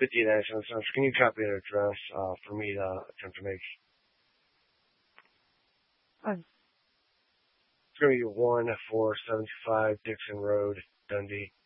59 cents. Can you copy an address for me to attempt to make? It's going to be 14725 Dixon Road, Dundee.